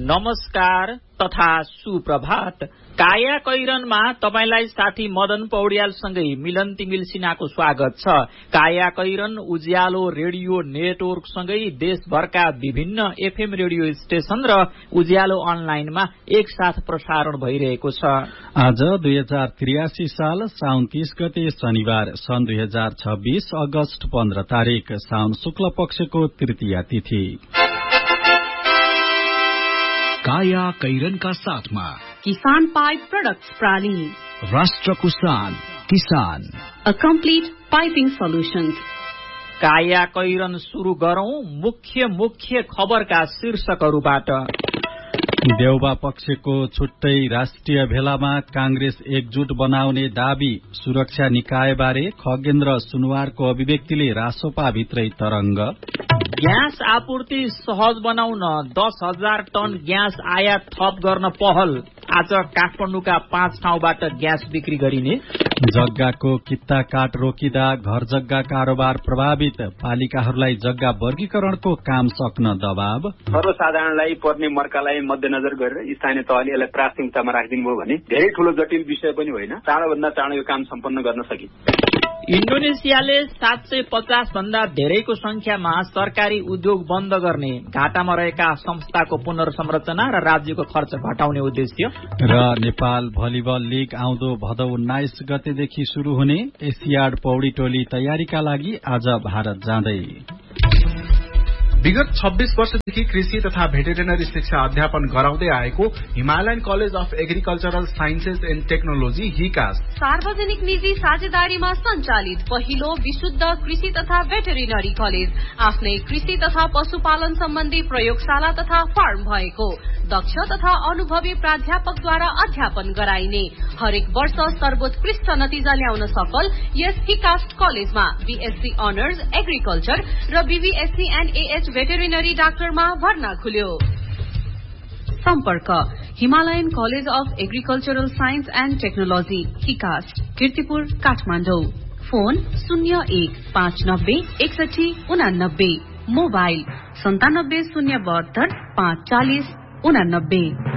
नमस्कार तथा सुप्रभात। काया कैरनमा तपाईलाई साथी मदन पौड्यालसँगै मिलन तिमिल सिन्हाको स्वागत छ। काया कैरन उज्यालो रेडियो नेटवर्कसँगै देशभरका विभिन्न एफएम रेडियो स्टेशन र उज्यालो अनलाइनमा एकसाथ प्रसारण भइरहेको छ। आज 2083 साल साउन 30 गते शनिबार सन् 2026 अगस्त 15 तारिक साउन शुक्ल पक्षको तृतीया तिथि। काया कैरनका साथमा किसान पाइप प्रोडक्ट्स प्राली, राष्ट्रको शान किसान, अ कम्प्लिट पाइपिङ सोल्युशन्स। काया कैरन सुरु गरौं मुख्य खबरका शीर्षकहरूबाट। देउबा पक्षको छुट्टै राष्ट्रिय भेलामा कांग्रेस एकजुट बनाउने दावी, सुरक्षा निकायबारे खगेन्द्र सुनवारको अभिव्यक्तिले रासोपाभित्रै तरंग। ग्यास आपूर्ति सहज बनाउन 10,000 टन ग्यास आयात थप गर्न पहल। आज काठमाडौँका 5 ठाउँबाट ग्यास बिक्री गरिने। जग्गाको कित्ता काट रोकिँदा घर जग्गा कारोबार प्रभावित, पालिकाहरूलाई जग्गा वर्गीकरणको काम सक्न दबाव। सर्वसाधारणलाई पर्ने मर्कालाई मध्यनजर गरेर स्थानीय तहले यसलाई प्राथमिकतामा राखिदिनु भयो भने धेरै ठूलो जटिल विषय पनि होइन, चाँडोभन्दा चाँडो यो काम सम्पन्न गर्न सकिन्छ। इन्डोनेसियाले 750 भन्दा धेरैको संख्यामा सरकारी उद्योग बन्द गर्ने, घाटामा रहेका संस्थाको पुनर्संरचना र राज्यको खर्च घटाउने उद्देश्य। र नेपाल भलिबल लीग आउँदो भदौ 19 गतेदेखि शुरू हुने, एसियाड पौडी टोली तयारीका लागि आज भारत जाँदै। विगत 26 वर्षदेखि कृषि तथा भेटेरिनरी शिक्षा अध्यापन गराउँदै आएको Himalayan college of agricultural sciences and technology हिकास सार्वजनिक निजी साझेदारीमा सञ्चालित पहिलो विशुद्ध कृषि तथा भेटेरिनरी कलेज, आफ्नै कृषि तथा पशुपालन सम्बन्धी प्रयोगशाला तथा फार्म भएको, दक्ष तथा अनुभवी प्राध्यापकद्वारा अध्यापन गराइने, हरेक वर्ष सर्वोत्कृष्ट नतिजा ल्याउन सफल यस हिकास कलेजमा बीएससी अनर्स एग्रिकल्चर र बीबीएससी एन्ड एएच भेटेरिनरी डाक्टरमा भर्ना खुल्यो। सम्पर्क Himalayan college of agricultural science and technology हिकास, Kirtipur, Kathmandu. Phone 01-590-6189, mobile 97 072 540 89।